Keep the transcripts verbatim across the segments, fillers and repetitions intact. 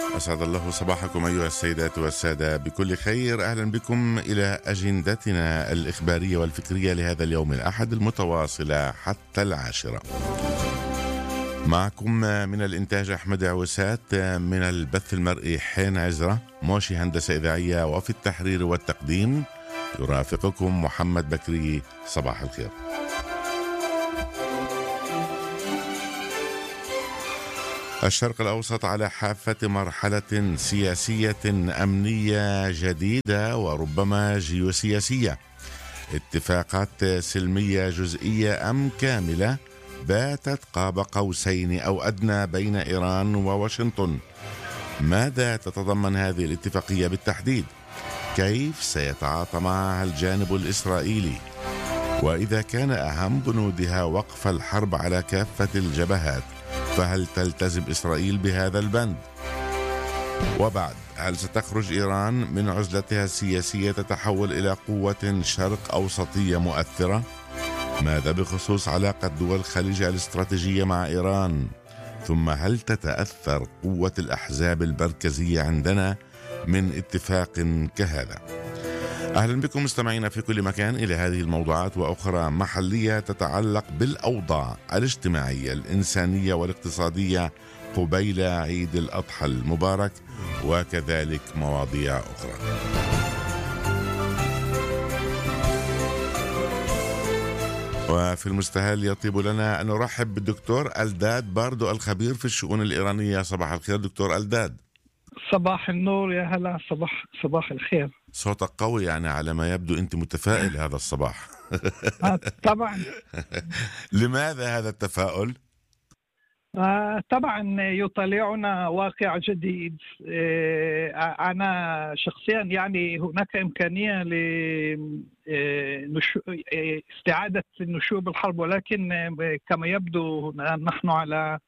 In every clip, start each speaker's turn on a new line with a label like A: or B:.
A: أسعد الله صباحكم أيها السيدات والسادة بكل خير. أهلا بكم إلى أجندتنا الإخبارية والفكرية لهذا اليوم الأحد المتواصلة حتى العاشرة. معكم من الإنتاج أحمد عوسات، من البث المرئي حين عزرة، موشي هندسة إذاعية، وفي التحرير والتقديم يرافقكم محمد بكري. صباح الخير. الشرق الأوسط على حافة مرحلة سياسية أمنية جديدة وربما جيوسياسية. اتفاقات سلمية جزئية أم كاملة باتت قاب قوسين أو أدنى بين إيران وواشنطن. ماذا تتضمن هذه الاتفاقية بالتحديد؟ كيف سيتعاطى معها الجانب الإسرائيلي؟ وإذا كان أهم بنودها وقف الحرب على كافة الجبهات، فهل تلتزم إسرائيل بهذا البند؟ وبعد، هل ستخرج إيران من عزلتها السياسية تتحول إلى قوة شرق أوسطية مؤثرة؟ ماذا بخصوص علاقة دول الخليج الاستراتيجية مع إيران؟ ثم هل تتأثر قوة الأحزاب المركزية عندنا من اتفاق كهذا؟ أهلا بكم مستمعينا في كل مكان إلى هذه الموضوعات وأخرى محلية تتعلق بالأوضاع الاجتماعية الإنسانية والاقتصادية قبيل عيد الأضحى المبارك، وكذلك مواضيع أخرى. وفي المستهل يطيب لنا أن نرحب بالدكتور ألداد باردو الخبير في الشؤون الإيرانية. صباح الخير دكتور ألداد.
B: صباح النور، يا هلا. صباح صباح الخير.
A: صوتك قوي، يعني على ما يبدو أنت متفائل هذا الصباح.
B: آه طبعا.
A: لماذا هذا التفاؤل؟
B: آه طبعا يطالعنا واقع جديد. آه أنا شخصيا يعني هناك إمكانية لاستعادة النشوء الحرب، ولكن كما يبدو نحن على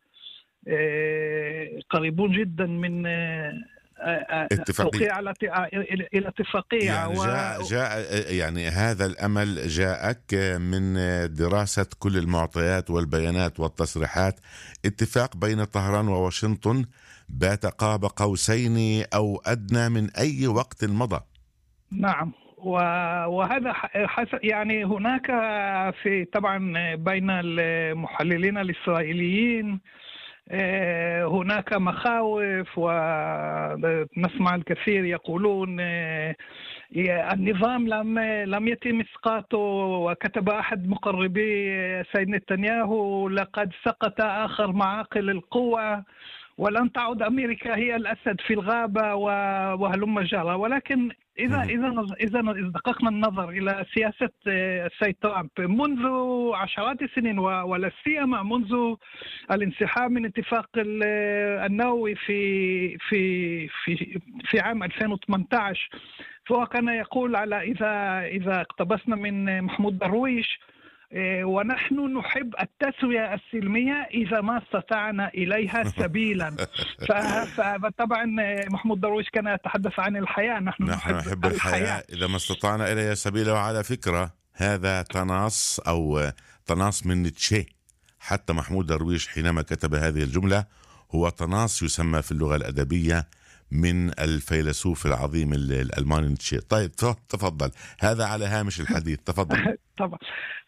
B: قريبون جدا من
A: اتفاقية
B: على إلى اتفاقية.
A: يعني جاء, جاء يعني هذا الأمل جاءك من دراسة كل المعطيات والبيانات والتصريحات. اتفاق بين طهران وواشنطن بات قاب قوسين أو أدنى من أي وقت مضى.
B: نعم، وهذا يعني هناك في طبعا بين المحللين الإسرائيليين هناك مخاوف، ونسمع الكثير يقولون النظام لم لم يتم إسقاطه. وكتب أحد مقربي سيد نتنياهو: لقد سقط آخر معاقل القوة ولن تعد أمريكا هي الأسد في الغابة وهلم جرى. ولكن إذا إذا إذا دققنا النظر إلى سياسة السيد ترامب منذ عشرات السنين، ولا سيما منذ الانسحاب من اتفاق النووي في في في في عام ألفين وثمانية عشر، فهو كان يقول على إذا إذا اقتبسنا من محمود درويش: ونحن نحب التسوية السلمية إذا ما استطعنا إليها سبيلا. فطبعا محمود درويش كان يتحدث عن الحياة. نحن,
A: نحن
B: نحب,
A: نحب الحياة, الحياة إذا ما استطعنا إليها سبيلا. وعلى فكرة هذا تناص أو تناص من نيتشه. حتى محمود درويش حينما كتب هذه الجملة هو تناص يسمى في اللغة الأدبية من الفيلسوف العظيم الألماني نيتشه. طيب تفضل، هذا على هامش الحديث، تفضل.
B: طبعا.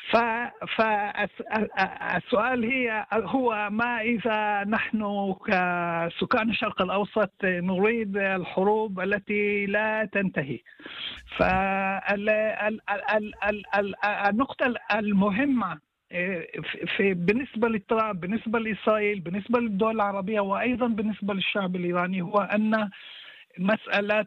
B: فالسؤال هي هو ما إذا نحن كسكان الشرق الأوسط نريد الحروب التي لا تنتهي. فالنقطة المهمة في بالنسبة لترامب، بالنسبة لإسرائيل، بالنسبة للدول العربية، وأيضا بالنسبة للشعب الإيراني، هو أن مسألة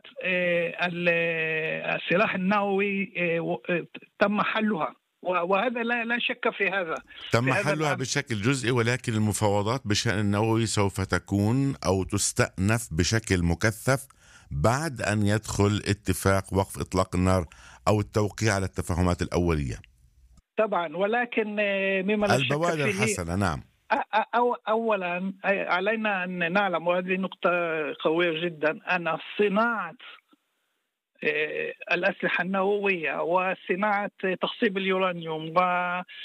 B: السلاح النووي تم حلها، وهذا لا لا شك في هذا.
A: تم حلها بشكل جزئي، ولكن المفاوضات بشأن النووي سوف تكون أو تستأنف بشكل مكثف بعد أن يدخل اتفاق وقف إطلاق النار أو التوقيع على التفاهمات الأولية.
B: طبعا، ولكن مما لا شك فيه
A: البوادر الحسنة. نعم.
B: أو أولا علينا أن نعلم، وهذه نقطة قوية جدا، أن صناعة الأسلحة النووية وصناعة تخصيب اليورانيوم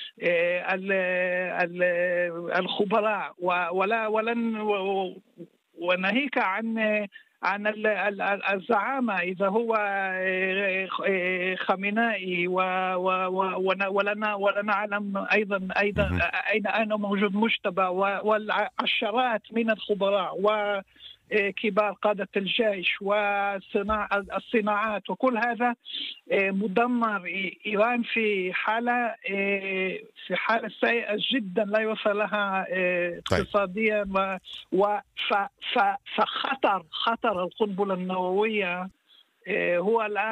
B: والخبراء ولا ولن وناهيك عن عن الزعامة، إذا هو خامنائي ولنا ولنا نعلم أيضا أيضا أين أين موجود مجتبى، والعشرات من الخبراء وكبار قادة الجيش والصناعات، وكل هذا مدمر. إيران في حالة في حالة سيئة جدا لا يوصل لها اقتصاديا، فخطر خطر القنبلة النووية هو الآن